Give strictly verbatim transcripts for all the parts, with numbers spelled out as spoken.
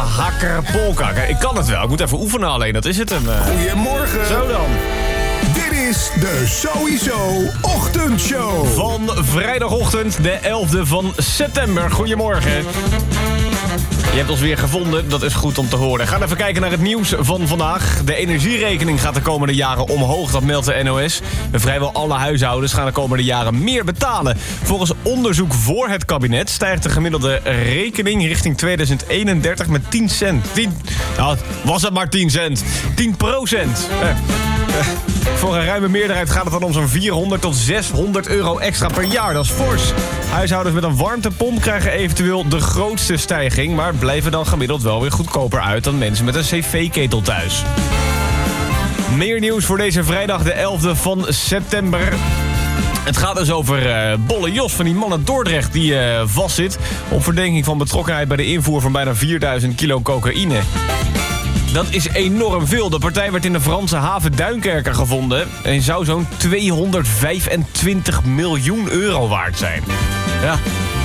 hakker polka. Kijk, ik kan het wel, ik moet even oefenen alleen, dat is het hem. Uh. Goedemorgen. Zo dan. Dit is de Sowieso Ochtendshow. Van vrijdagochtend, de elfde van september. Goedemorgen. Je hebt ons weer gevonden, dat is goed om te horen. Ga even kijken naar het nieuws van vandaag. De energierekening gaat de komende jaren omhoog, dat meldt de N O S. En vrijwel alle huishoudens gaan de komende jaren meer betalen. Volgens onderzoek voor het kabinet stijgt de gemiddelde rekening richting tweeduizend eenendertig met tien cent. tien, nou, was het maar tien cent. tien procent. Eh. Uh, voor een ruime meerderheid gaat het dan om zo'n vierhonderd tot zeshonderd euro extra per jaar. Dat is fors. Huishoudens met een warmtepomp krijgen eventueel de grootste stijging, maar blijven dan gemiddeld wel weer goedkoper uit dan mensen met een cv-ketel thuis. Meer nieuws voor deze vrijdag, de elfde van september. Het gaat dus over uh, Bolle Jos van die man uit Dordrecht die uh, vastzit op verdenking van betrokkenheid bij de invoer van bijna vierduizend kilo cocaïne. Dat is enorm veel. De partij werd in de Franse haven Duinkerken gevonden en zou zo'n tweehonderdvijfentwintig miljoen euro waard zijn. Ja.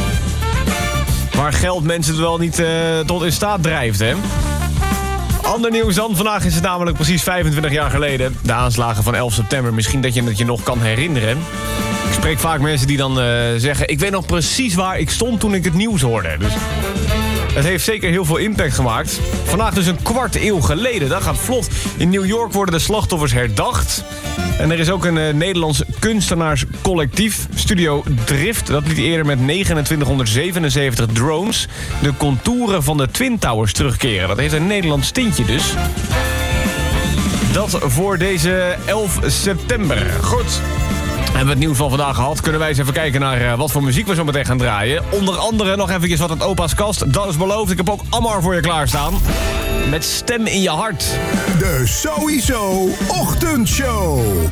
Waar geld mensen het wel niet uh, tot in staat drijft, hè? Ander nieuws dan. Vandaag is het namelijk precies vijfentwintig jaar geleden. De aanslagen van elf september. Misschien dat je het je nog kan herinneren. Ik spreek vaak mensen die dan uh, zeggen... ik weet nog precies waar ik stond toen ik het nieuws hoorde. Dus het heeft zeker heel veel impact gemaakt. Vandaag dus een kwart eeuw geleden. Dat gaat vlot. In New York worden de slachtoffers herdacht. En er is ook een uh, Nederlands kunstenaarscollectief, Studio Drift. Dat liet eerder met negenentwintighonderdzevenenzeventig drones de contouren van de Twin Towers terugkeren. Dat heeft een Nederlands tintje dus. Dat voor deze elf september. Goed. Hebben we het nieuws van vandaag gehad, kunnen wij eens even kijken naar uh, wat voor muziek we zo meteen gaan draaien. Onder andere nog eventjes wat uit opa's kast. Dat is beloofd. Ik heb ook Ammar voor je klaarstaan. Met Stem in je hart. De Sowieso Ochtendshow.